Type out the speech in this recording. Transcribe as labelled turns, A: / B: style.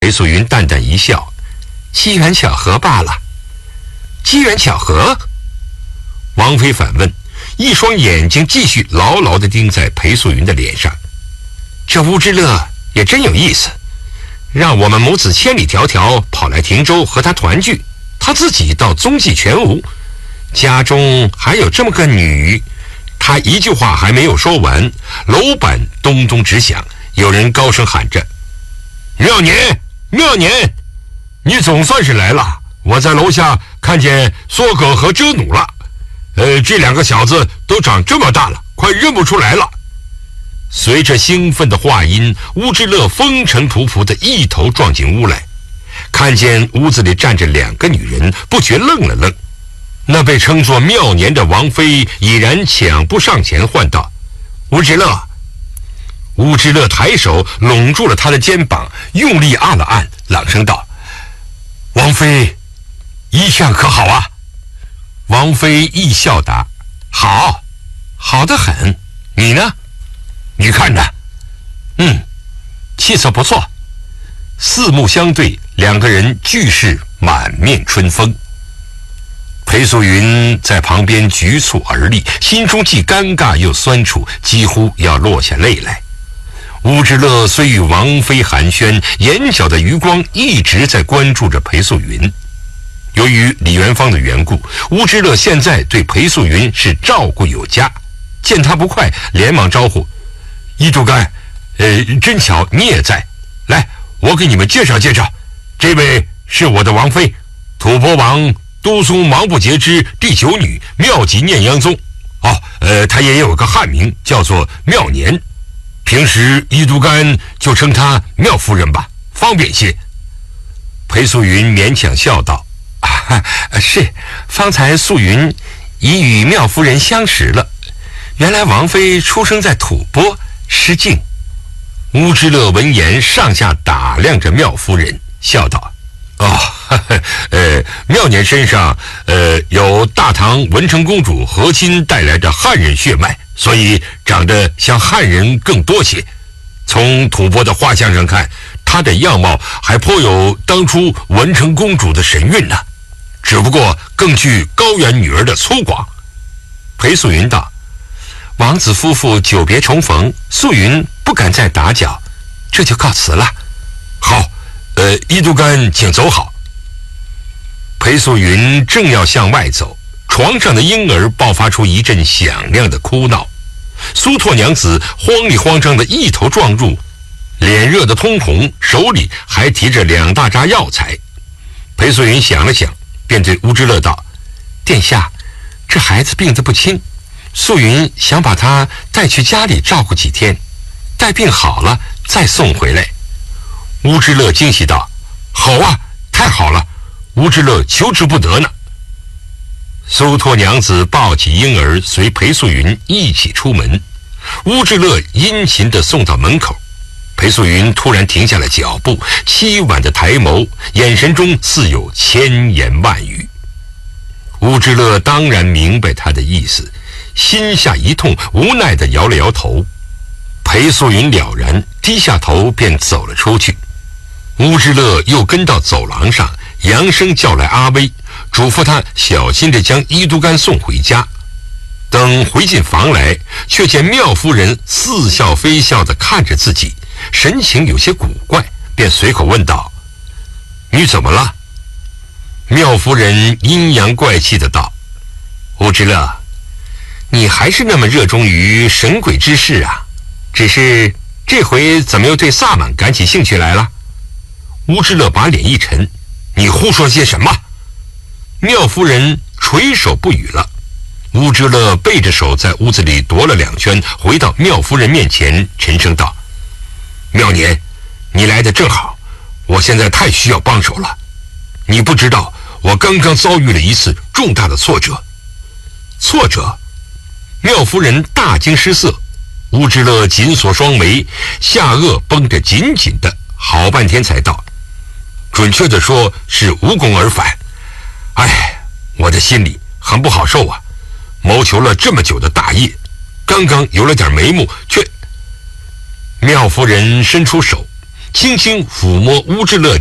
A: 裴素云淡淡一笑：“机缘巧合罢了。”“机缘巧合？”王妃反问，一双眼睛继续牢牢地盯在裴素云的脸上。这乌之乐也真有意思，让我们母子千里迢迢跑来亭州和他团聚，他自己倒踪迹全无，家中还有这么个女。他一句话还没有说完，楼板咚咚直响，有人高声喊着：“妙年，妙年，你总算是来了！我在楼下看见梭葛和遮努了，这两个小子都长这么大了，快认不出来了。”随着兴奋的话音，乌之乐风尘仆仆地一头撞进屋来，看见屋子里站着两个女人，不觉愣了愣。那被称作妙年的王妃已然抢步上前唤道：“乌之乐！”乌之乐抬手拢住了他的肩膀，用力按了按，朗声道：“王妃，一向可好啊？”王妃一笑答：“好，好得很。你呢？你看着。”“气色不错。”四目相对，两个人俱是满面春风。裴素云在旁边局促而立，心中既尴尬又酸楚，几乎要落下泪来。乌之乐虽与王妃寒暄，眼角的余光一直在关注着裴素云。由于李元芳的缘故，乌之乐现在对裴素云是照顾有加，见他不快，连忙招呼：“伊都干，真巧你也在，来，我给你们介绍介绍，这位是我的王妃，吐蕃王都松忙不节之第9女妙极念央宗。她也有个汉名，叫做妙年，平时伊都干就称她妙夫人吧，方便些。”裴素云勉强笑道：“是，方才素云已与妙夫人相识了。原来王妃出生在吐蕃，失敬。”乌之乐闻言，上下打量着妙夫人，笑道：“妙年身上有大唐文成公主和亲带来的汉人血脉，所以长得像汉人更多些。从吐蕃的画像上看，她的样貌还颇有当初文成公主的神韵呢，只不过更具高原女儿的粗犷。”裴素云道：“王子夫妇久别重逢，素云不敢再打搅，这就告辞了。”“好，伊都干请走好。”裴素云正要向外走，床上的婴儿爆发出一阵响亮的哭闹。苏拓娘子慌里慌张的一头撞入，脸热得通红，手里还提着2大扎药材。裴素云想了想，便对乌之乐道：“殿下，这孩子病得不轻，素云想把他带去家里照顾几天，待病好了再送回来。”乌之乐惊喜道：“好啊，太好了，乌之乐求之不得呢。”苏拓娘子抱起婴儿，随裴素云一起出门。乌之乐殷勤地送到门口，裴素云突然停下了脚步，凄婉的抬眸，眼神中似有千言万语。乌之乐当然明白他的意思，心下一痛，无奈地摇了摇头。裴素云了然，低下头便走了出去。乌之乐又跟到走廊上，扬声叫来阿威，嘱咐他小心地将伊都干送回家。等回进房来，却见妙夫人似笑非笑地看着自己，神情有些古怪，便随口问道：“你怎么了？”妙夫人阴阳怪气地道：“乌之乐，你还是那么热衷于神鬼之事啊，只是这回怎么又对萨满感起兴趣来了？”乌之乐把脸一沉：“你胡说些什么？”妙夫人垂手不语了。乌之乐背着手在屋子里踱了2圈，回到妙夫人面前，沉声道：“妙年，你来得正好，我现在太需要帮手了。你不知道，我刚刚遭遇了一次重大的挫折。”“挫折？”妙夫人大惊失色。乌之乐紧锁双眉，下颚绷得紧紧的，好半天才道：“准确地说是无功而返。我的心里很不好受啊，谋求了这么久的大业，刚刚有了点眉目，却……”妙夫人伸出手，轻轻抚摸乌之乐